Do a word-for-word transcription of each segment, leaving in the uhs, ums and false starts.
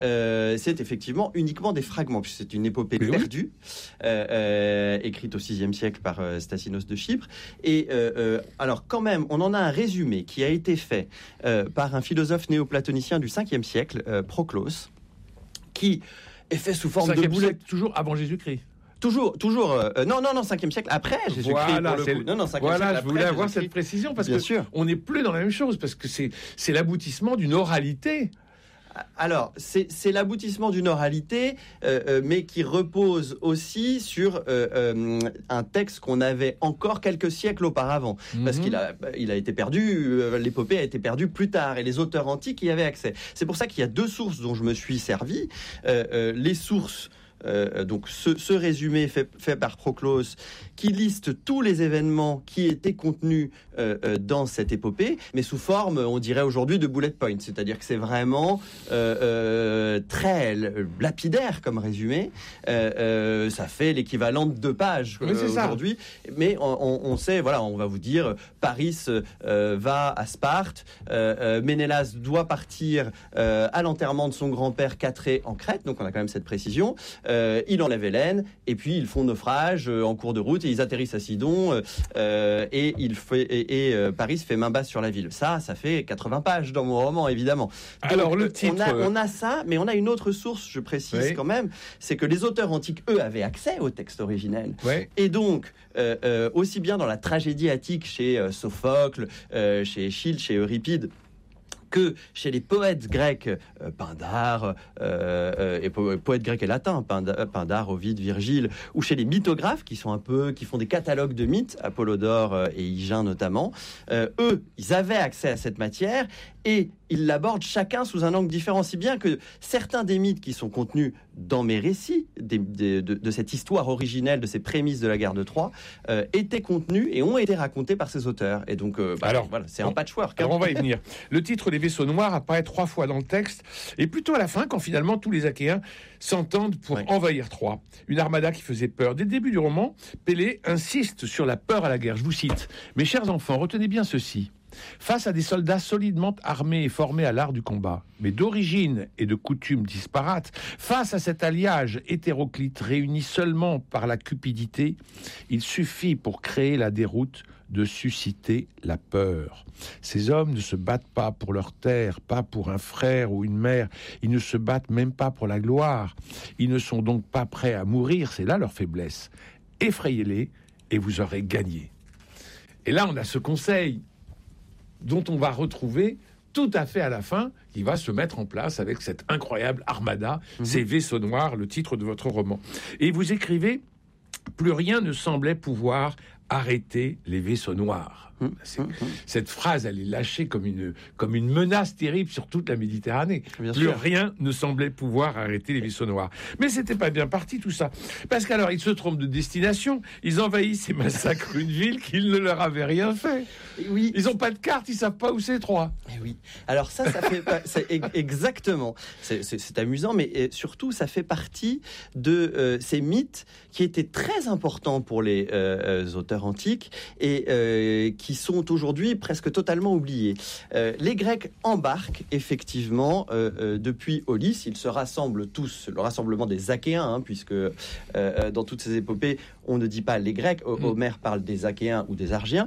Euh, c'est effectivement uniquement des fragments, puisque c'est une épopée Mais perdue, oui. euh, euh, écrite au sixième siècle par euh, Stasinos de Chypre. Et euh, euh, alors, quand même, on en a un résumé qui a été fait euh, par un philosophe néoplatonicien du cinquième siècle, euh, Proclos, qui est fait sous forme de boulet. Toujours avant Jésus-Christ. Toujours, toujours. Euh, non, non, non, cinquième siècle après Jésus-Christ. Voilà, pour le coup. Non, non, cinquième voilà, siècle je voulais après avoir Jésus-Christ. cette précision parce Bien que sûr. on n'est plus dans la même chose parce que c'est c'est l'aboutissement d'une oralité. Alors, c'est, c'est l'aboutissement d'une oralité, euh, euh, mais qui repose aussi sur euh, euh, un texte qu'on avait encore quelques siècles auparavant, mm-hmm. parce qu'il a, il a été perdu, euh, l'épopée a été perdue plus tard, et les auteurs antiques y avaient accès. C'est pour ça qu'il y a deux sources dont je me suis servi. Euh, euh, les sources... Euh, donc ce, ce résumé fait, fait par Proclos qui liste tous les événements qui étaient contenus euh, euh, dans cette épopée, mais sous forme, on dirait aujourd'hui, de bullet point, c'est-à-dire que c'est vraiment euh, euh, très lapidaire comme résumé. Euh, euh, ça fait l'équivalent de deux pages euh, oui, aujourd'hui, mais on, on sait, voilà, on va vous dire, Paris euh, va à Sparte, euh, euh, Ménélas doit partir euh, à l'enterrement de son grand-père Catré en Crète, donc on a quand même cette précision. Euh, il enlève Hélène et puis ils font naufrage euh, en cours de route et ils atterrissent à Sidon euh, et, il fait, et, et euh, Paris fait main basse sur la ville. Ça, ça fait quatre-vingts pages dans mon roman, évidemment. Donc, alors le titre... On a, on a ça, mais on a une autre source, je précise oui. quand même, c'est que les auteurs antiques, eux, avaient accès au texte originel. Oui. Et donc, euh, euh, aussi bien dans la tragédie attique chez euh, Sophocle, euh, chez Échille, chez Euripide, que chez les poètes grecs, euh, Pindare, euh, euh, et po- poètes grecs et latins, Pindare, Pindare, Ovide, Virgile, ou chez les mythographes qui sont un peu, qui font des catalogues de mythes, Apollodore euh, et Hygin notamment, euh, eux, ils avaient accès à cette matière et ils l'abordent chacun sous un angle différent, si bien que certains des mythes qui sont contenus dans mes récits, des, des, de, de cette histoire originelle, de ces prémices de la guerre de Troie, euh, étaient contenus et ont été racontés par ces auteurs. Et donc, euh, bah, alors, voilà, c'est on, un patchwork. Alors, hein. on va y venir. Le titre des vaisseaux noirs apparaît trois fois dans le texte, et plutôt à la fin, quand finalement tous les Achéens s'entendent pour oui. envahir Troie. Une armada qui faisait peur. Dès le début du roman, Pélée insiste sur la peur à la guerre. Je vous cite. « Mes chers enfants, retenez bien ceci. Face à des soldats solidement armés et formés à l'art du combat, mais d'origine et de coutumes disparates, face à cet alliage hétéroclite réuni seulement par la cupidité, il suffit pour créer la déroute de susciter la peur. Ces hommes ne se battent pas pour leur terre, pas pour un frère ou une mère, ils ne se battent même pas pour la gloire. Ils ne sont donc pas prêts à mourir, c'est là leur faiblesse. Effrayez-les et vous aurez gagné. » Et là, on a ce conseil dont on va retrouver tout à fait à la fin, qui va se mettre en place avec cette incroyable armada, mmh. ces vaisseaux noirs, le titre de votre roman. Et vous écrivez « Plus rien ne semblait pouvoir arrêter les vaisseaux noirs ». C'est, cette phrase, elle est lâchée comme une, comme une menace terrible sur toute la Méditerranée. Bien Plus sûr. rien ne semblait pouvoir arrêter les vaisseaux noirs. Mais c'était pas bien parti tout ça. Parce qu'alors, ils se trompent de destination, ils envahissent et massacrent une ville qu'ils ne leur avaient rien fait. Et oui. Ils ont pas de carte, ils savent pas où c'est Troie. Et oui. Alors ça, ça fait pas, c'est exactement. C'est, c'est, c'est amusant, mais surtout, ça fait partie de euh, ces mythes qui étaient très importants pour les euh, auteurs antiques et euh, qui qui sont aujourd'hui presque totalement oubliés. Euh, les Grecs embarquent effectivement euh, euh, depuis Aulis. Ils se rassemblent tous, le rassemblement des Achéens, hein, puisque euh, dans toutes ces épopées, on ne dit pas les Grecs. Mmh. Homère parle des Achéens ou des Argiens.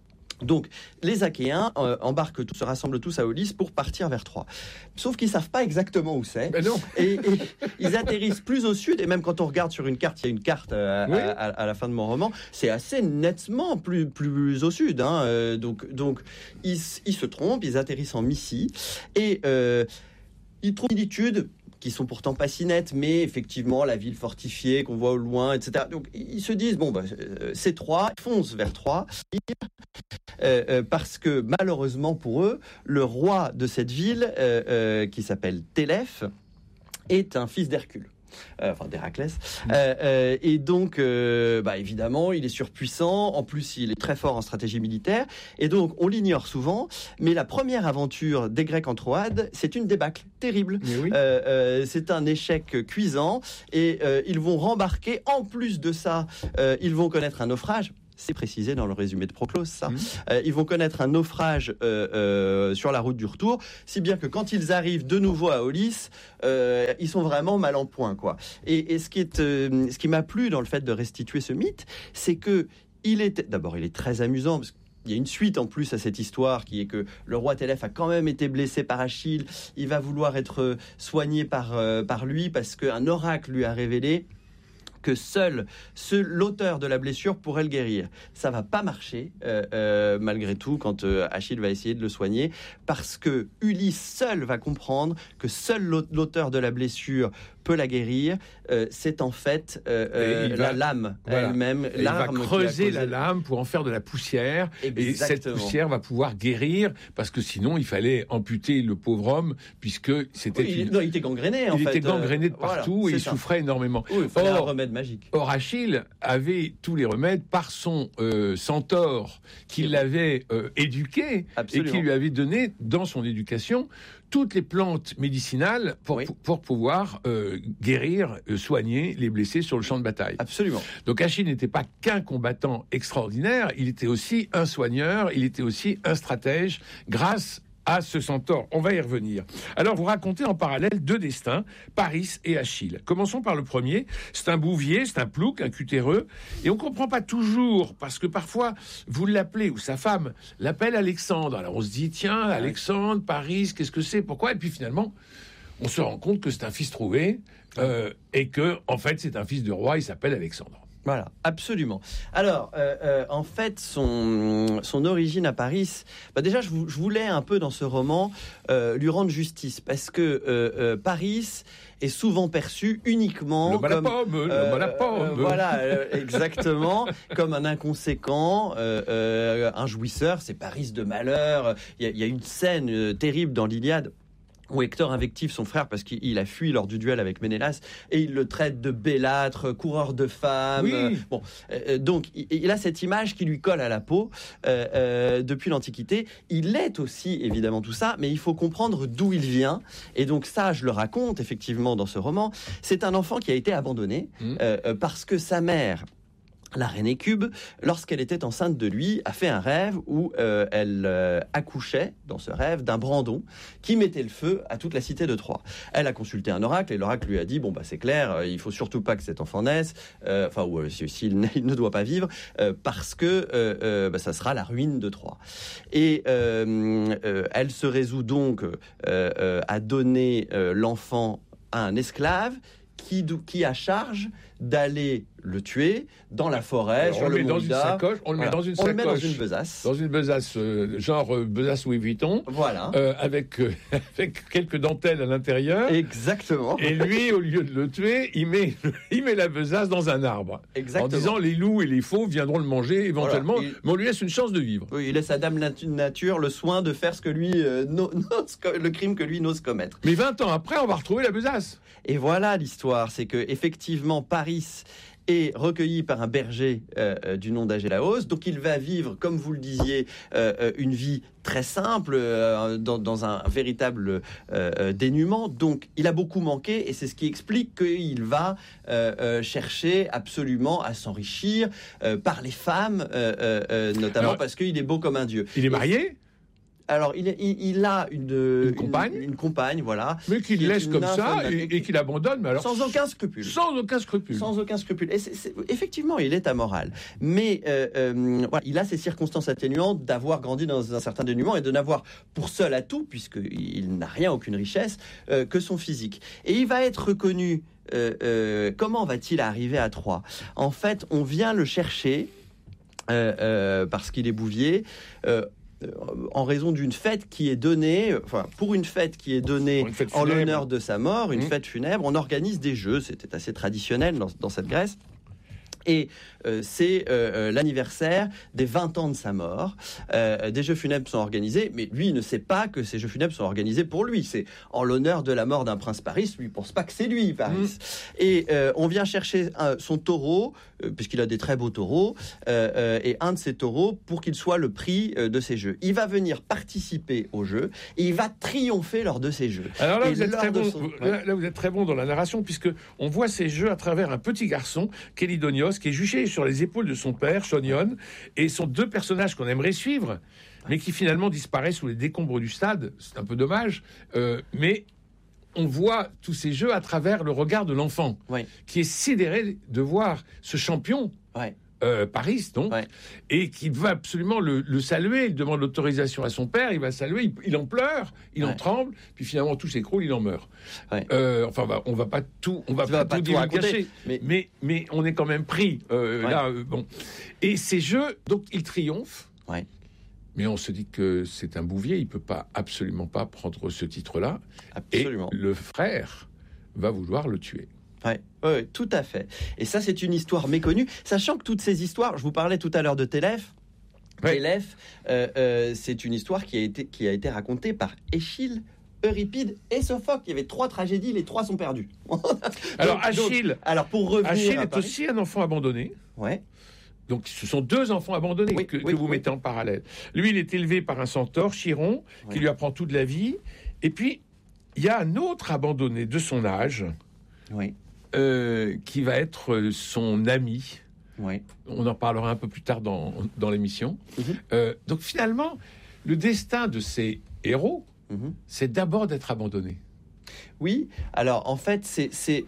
Donc, les Achéens euh, embarquent tous, se rassemblent tous à Aulis pour partir vers Troie. Sauf qu'ils savent pas exactement où c'est. Mais non. Et, et ils atterrissent plus au sud. Et même quand on regarde sur une carte, il y a une carte euh, oui. à, à, à la fin de mon roman, c'est assez nettement plus, plus au sud. Hein. Euh, donc, donc ils, ils se trompent, ils atterrissent en Mysie. Et euh, ils trouvent une similitude qui sont pourtant pas si nettes, mais effectivement, la ville fortifiée qu'on voit au loin, et cetera. Donc, ils se disent, bon, bah, c'est Troie, ils foncent vers Troie, euh, euh, parce que, malheureusement pour eux, le roi de cette ville, euh, euh, qui s'appelle Télèphe, est un fils d'Hercule. Euh, enfin d'Héraclès, mmh. euh, euh, et donc euh, bah, évidemment il est surpuissant, en plus il est très fort en stratégie militaire, et donc on l'ignore souvent, mais la première aventure des Grecs en Troade, c'est une débâcle terrible, oui. euh, euh, c'est un échec cuisant, et euh, ils vont rembarquer, en plus de ça, euh, ils vont connaître un naufrage. c'est précisé dans le résumé de Proclos, ça. Mmh. Euh, ils vont connaître un naufrage euh, euh, sur la route du retour, si bien que quand ils arrivent de nouveau à Aulis, euh, ils sont vraiment mal en point, quoi. Et, et ce qui est, euh, ce qui m'a plu dans le fait de restituer ce mythe, c'est que il est, d'abord, il est très amusant parce que il y a une suite en plus à cette histoire qui est que le roi Télèphe a quand même été blessé par Achille. Il va vouloir être soigné par, euh, par lui parce qu'un oracle lui a révélé que seul ce, l'auteur de la blessure pourrait le guérir. Ça va pas marcher, euh, euh, malgré tout, quand euh, Achille va essayer de le soigner, parce que Ulysse seul va comprendre que seul l'auteur de la blessure peut la guérir. Euh, c'est en fait euh, euh, la va, lame voilà. elle-même, et l'arme. Il va creuser causé... la lame pour en faire de la poussière. Exactement. Et cette poussière va pouvoir guérir, parce que sinon, il fallait amputer le pauvre homme, puisque c'était... Oui, il, une... non, il était gangréné, en il fait. Il était gangréné de partout, voilà, et il ça. souffrait énormément. Oui, il fallait or, un remède magique. Or, Achille avait tous les remèdes par son euh, centaure, qui l'avait euh, éduqué, Absolument. et qui lui avait donné, dans son éducation, toutes les plantes médicinales pour, oui. pour, pour pouvoir euh, guérir, euh, soigner les blessés sur le champ de bataille. Absolument. Donc Achille n'était pas qu'un combattant extraordinaire, il était aussi un soigneur, il était aussi un stratège, grâce à ce centaure. On va y revenir. Alors, vous racontez en parallèle deux destins, Paris et Achille. Commençons par le premier. C'est un bouvier, c'est un plouc, un cutéreux. Et on ne comprend pas toujours, parce que parfois, vous l'appelez, ou sa femme l'appelle Alexandre. Alors, on se dit, tiens, Alexandre, Paris, qu'est-ce que c'est? Pourquoi? Et puis finalement, on se rend compte que c'est un fils trouvé, euh, et que, en fait, c'est un fils de roi, il s'appelle Alexandre. Voilà, absolument. Alors, euh, euh, en fait, son, son origine à Paris, bah déjà, je, je voulais un peu dans ce roman euh, lui rendre justice, parce que euh, euh, Paris est souvent perçu uniquement le comme... Malapomme, euh, le Malapomme. Euh, voilà, euh, exactement, comme un inconséquent, euh, euh, un jouisseur, c'est Paris de malheur. Il y, y a une scène euh, terrible dans l'Iliade, où Hector invective son frère parce qu'il a fui lors du duel avec Ménélas et il le traite de bellâtre, coureur de femmes. Oui. Bon, euh, donc il a cette image qui lui colle à la peau euh, euh, depuis l'Antiquité. Il est aussi évidemment tout ça, mais il faut comprendre d'où il vient. Et donc ça, je le raconte effectivement dans ce roman. C'est un enfant qui a été abandonné mmh. euh, parce que sa mère, la reine Écube, lorsqu'elle était enceinte de lui, a fait un rêve où euh, elle euh, accouchait, dans ce rêve, d'un brandon qui mettait le feu à toute la cité de Troie. Elle a consulté un oracle et l'oracle lui a dit « Bon, bah c'est clair, euh, il faut surtout pas que cet enfant naisse, euh, enfin, ou euh, s'il si, si il ne doit pas vivre, euh, parce que euh, euh, bah, ça sera la ruine de Troie. » Et euh, euh, elle se résout donc euh, euh, à donner euh, l'enfant à un esclave qui, qui a charge d'aller le tuer dans la forêt, alors, sur on le met dans une sacoche, on le voilà. met dans une on sacoche, le met dans une besace, dans une besace euh, genre euh, besace Louis Vuitton, voilà, euh, avec euh, avec quelques dentelles à l'intérieur. Exactement. Et lui, au lieu de le tuer, il met il met la besace dans un arbre, exactement, en disant les loups et les fauves viendront le manger éventuellement, voilà. il... mais on lui laisse une chance de vivre. Oui, il laisse à Dame Nature le soin de faire ce que lui euh, n'ose, le crime que lui n'ose commettre. Mais vingt ans après, on va retrouver la besace. Et voilà l'histoire, c'est que effectivement Paris est recueilli par un berger euh, du nom d'Agélaos. Donc il va vivre, comme vous le disiez, euh, une vie très simple, euh, dans, dans un véritable euh, dénuement. Donc il a beaucoup manqué et c'est ce qui explique qu'il va euh, euh, chercher absolument à s'enrichir euh, par les femmes, euh, euh, notamment Alors, parce qu'il est beau comme un dieu. Il est marié ? Alors, il, il, il a une, une compagne, une, une compagne, voilà, mais qu'il laisse comme ça et, et qu'il abandonne, mais alors sans aucun scrupule, sans aucun scrupule, sans aucun scrupule. Et c'est, c'est, effectivement, il est amoral, mais euh, euh, voilà, il a ces circonstances atténuantes d'avoir grandi dans un certain dénuement et de n'avoir pour seul atout, puisqu'il n'a rien, aucune richesse, euh, que son physique. Et il va être reconnu. Euh, euh, comment va-t-il arriver à Troie ? En fait, on vient le chercher euh, euh, parce qu'il est bouvier. Euh, en raison d'une fête qui est donnée, enfin pour une fête qui est donnée en l'honneur de sa mort, une mmh. fête funèbre, on organise des jeux, c'était assez traditionnel dans, dans cette Grèce. Et euh, c'est euh, l'anniversaire des vingt ans de sa mort. Euh, des jeux funèbres sont organisés, mais lui, il ne sait pas que ces jeux funèbres sont organisés pour lui. C'est en l'honneur de la mort d'un prince Paris. Lui, il ne pense pas que c'est lui, Paris. Mmh. Et euh, on vient chercher un, son taureau, euh, puisqu'il a des très beaux taureaux, euh, euh, et un de ces taureaux pour qu'il soit le prix euh, de ces jeux. Il va venir participer aux jeux et il va triompher lors de ces jeux. Alors là, et vous êtes, très bon, son... là, là, vous êtes très bon dans la narration, puisque on voit ces jeux à travers un petit garçon, Kélidonios, Péléos, qui est juché sur les épaules de son père, Chonion, et sont deux personnages qu'on aimerait suivre, mais qui finalement disparaissent sous les décombres du stade. C'est un peu dommage, euh, mais on voit tous ces jeux à travers le regard de l'enfant, Ouais. qui est sidéré de voir ce champion. Ouais. Euh, Paris, donc, Ouais. et qui va absolument le, le saluer. Il demande l'autorisation à son père, il va saluer, il, il en pleure, il Ouais. en tremble, puis finalement tout s'écroule, il en meurt. Ouais. Euh, enfin, on va, on va pas tout, on va Tu pas vas tout pas tout dire, raconter, cacher, mais- mais... mais on est quand même pris euh, Ouais. là. Euh, bon, et ces jeux, donc, ils triomphent. Ouais. Mais on se dit que c'est un bouvier, il peut pas absolument pas prendre ce titre-là. Absolument. Et le frère va vouloir le tuer. Ouais, ouais, tout à fait. Et ça, c'est une histoire méconnue, sachant que toutes ces histoires, je vous parlais tout à l'heure de Télèphe. Ouais. Télèphe, euh, euh, c'est une histoire qui a été qui a été racontée par Échille, Euripide et Sophocle. Il y avait trois tragédies, les trois sont perdus. Alors, Donc- Achille, donc, alors pour revenir, Achille à est Paris- aussi un enfant abandonné. Ouais, Donc, ce sont deux enfants abandonnés Oui, que, oui, que vous oui. mettez en parallèle. Lui, il est élevé par un centaure, Chiron, qui Oui. lui apprend toute la vie. Et puis, il y a un autre abandonné de son âge, oui, euh, qui va être son ami. oui. On en parlera un peu plus tard dans, dans l'émission. Mhm. Euh, donc, finalement, le destin de ces héros, Mhm. c'est d'abord d'être abandonnés. Oui, alors en fait, c'est. c'est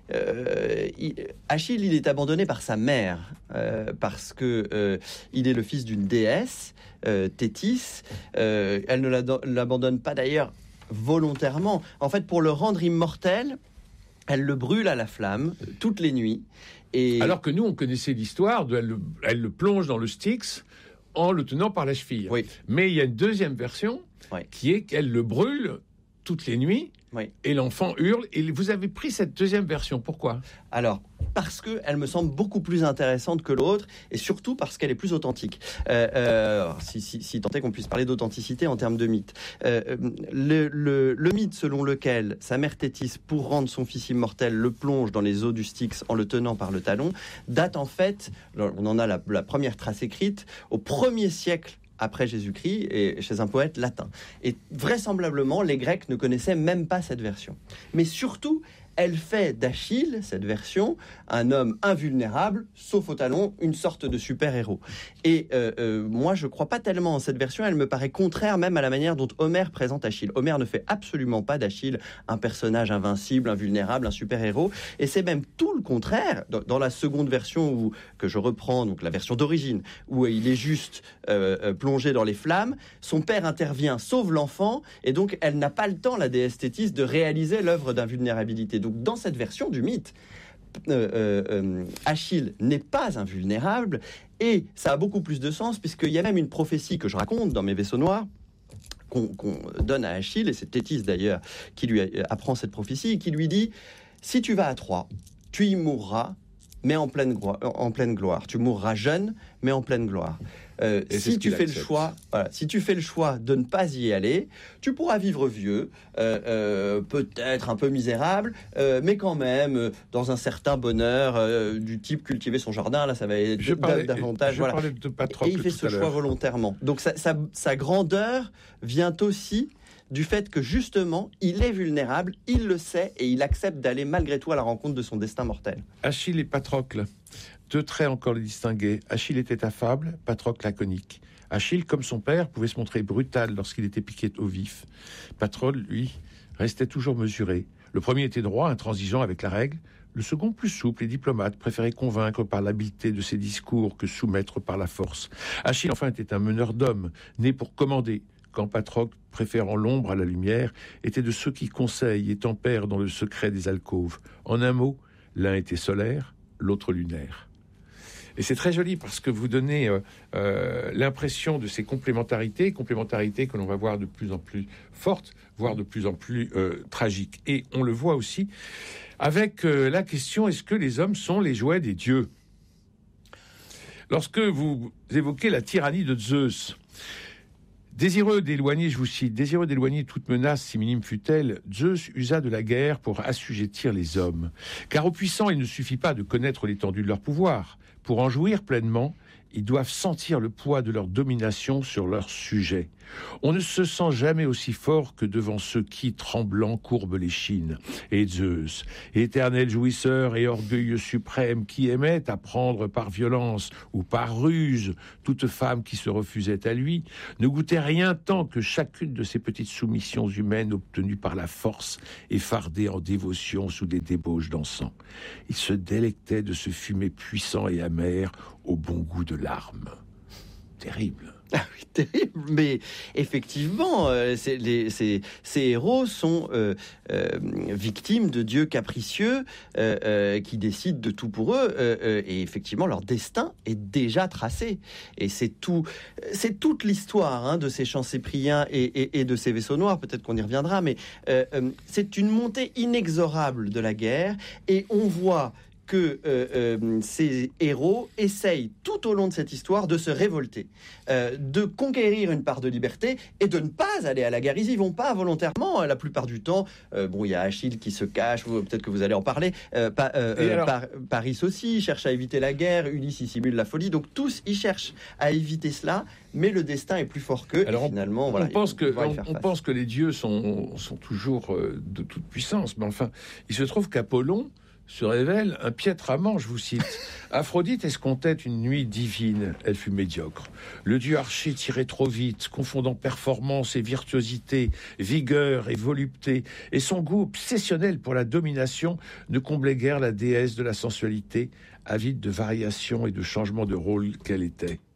euh, il- Achille, il est abandonné par sa mère, euh, parce que euh, il est le fils d'une déesse, euh, Thétis. Euh, elle ne l'ado- l'abandonne pas d'ailleurs volontairement. En fait, pour le rendre immortel, elle le brûle à la flamme euh, toutes les nuits. Et Alors que nous, on connaissait l'histoire de elle, le- elle le plonge dans le Styx en le tenant par la cheville. Oui. Mais il y a une deuxième version Ouais. qui est qu'elle le brûle toutes les nuits Oui. et l'enfant hurle. Et vous avez pris cette deuxième version. Pourquoi ? Alors, parce que elle me semble beaucoup plus intéressante que l'autre, et surtout parce qu'elle est plus authentique. Euh, euh, si, si, si tant est qu'on puisse parler d'authenticité en termes de mythe. Euh, le, le, le mythe selon lequel sa mère Thétis, pour rendre son fils immortel, le plonge dans les eaux du Styx en le tenant par le talon, date en fait, on en a la, la première trace écrite, au premier siècle après Jésus-Christ, et chez un poète latin. Et vraisemblablement, les Grecs ne connaissaient même pas cette version. Mais surtout, elle fait d'Achille, cette version, un homme invulnérable, sauf au talon, une sorte de super-héros. Et euh, euh, moi, je ne crois pas tellement en cette version, elle me paraît contraire même à la manière dont Homère présente Achille. Homère ne fait absolument pas d'Achille un personnage invincible, invulnérable, un super-héros, et c'est même tout le contraire. Dans, dans la seconde version, où, que je reprends, donc la version d'origine, où il est juste euh, euh, plongé dans les flammes, son père intervient, sauve l'enfant, et donc elle n'a pas le temps, la déesse Thétis, de réaliser l'œuvre d'invulnérabilité. Donc dans cette version du mythe, euh, euh, euh, Achille n'est pas invulnérable, et ça a beaucoup plus de sens, puisqu'il y a même une prophétie que je raconte dans mes vaisseaux noirs, qu'on qu'on donne à Achille, et c'est Thétis d'ailleurs qui lui apprend cette prophétie, et qui lui dit « Si tu vas à Troie, tu y mourras, mais en pleine, glo- en pleine gloire. Tu mourras jeune, mais en pleine gloire. Euh, Et c'est si ce tu qu'il fais le accepte. choix, voilà, si tu fais le choix de ne pas y aller, tu pourras vivre vieux, euh, euh, peut-être un peu misérable, euh, mais quand même euh, dans un certain bonheur euh, du type cultiver son jardin. Là, ça va être Je parlais, davantage. je Voilà. parlais de Patrocle Et il fait tout ce à choix l'heure. volontairement. Donc sa, sa- sa grandeur vient aussi du fait que justement, il est vulnérable, il le sait, et il accepte d'aller malgré tout à la rencontre de son destin mortel. Achille et Patrocle. Deux traits encore les distinguaient. Achille était affable, Patrocle laconique. Achille, comme son père, pouvait se montrer brutal lorsqu'il était piqué au vif. Patrocle, lui, restait toujours mesuré. Le premier était droit, intransigeant avec la règle. Le second, plus souple et diplomate, préférait convaincre par l'habileté de ses discours que soumettre par la force. Achille, enfin, était un meneur d'hommes, né pour commander, quand Patrocle, préférant l'ombre à la lumière, était de ceux qui conseillent et tempèrent dans le secret des alcôves. En un mot, l'un était solaire, l'autre lunaire. Et c'est très joli parce que vous donnez euh, euh, l'impression de ces complémentarités, complémentarités que l'on va voir de plus en plus fortes, voire de plus en plus euh, tragiques. Et on le voit aussi avec euh, la question, est-ce que les hommes sont les jouets des dieux ? Lorsque vous évoquez la tyrannie de Zeus, désireux d'éloigner, je vous cite, désireux d'éloigner toute menace, si minime fût-elle, Zeus usa de la guerre pour assujettir les hommes. Car aux puissants, il ne suffit pas de connaître l'étendue de leur pouvoir. Pour en jouir pleinement, ils doivent sentir le poids de leur domination sur leur sujet. On ne se sent jamais aussi fort que devant ceux qui, tremblants, courbent l'échine. Et Zeus, éternel jouisseur et orgueilleux suprême, qui aimait à prendre par violence ou par ruse toute femme qui se refusait à lui, ne goûtait rien tant que chacune de ces petites soumissions humaines obtenues par la force et fardées en dévotion sous des débauches d'encens. Il se délectait de ce fumet puissant et amer au bon goût de larmes. Terrible. Ah oui, terrible, mais effectivement, euh, c'est, les, ces, ces héros sont euh, euh, victimes de dieux capricieux euh, euh, qui décident de tout pour eux, euh, euh, et effectivement, leur destin est déjà tracé. Et c'est tout, c'est toute l'histoire hein, de ces chants cypriens et, et, et de ces vaisseaux noirs. Peut-être qu'on y reviendra, mais euh, euh, c'est une montée inexorable de la guerre, et on voit que euh, euh, ces héros essayent tout au long de cette histoire de se révolter, euh, de conquérir une part de liberté et de ne pas aller à la guerre. Ils y vont pas volontairement la plupart du temps. Euh, bon, il y a Achille qui se cache, peut-être que vous allez en parler. Euh, pa- euh, euh, alors... Par- Paris aussi cherche à éviter la guerre, Ulysse y simule la folie. Donc tous, ils cherchent à éviter cela, mais le destin est plus fort qu'eux. Alors et finalement, on, voilà, on, pense que, on, on pense que les dieux sont, sont toujours euh, de toute puissance, mais enfin, il se trouve qu'Apollon se révèle un piètre amant, je vous cite. Aphrodite escomptait une nuit divine, elle fut médiocre. Le dieu archer tirait trop vite, confondant performance et virtuosité, vigueur et volupté, et son goût obsessionnel pour la domination ne comblait guère la déesse de la sensualité, avide de variations et de changements de rôle qu'elle était.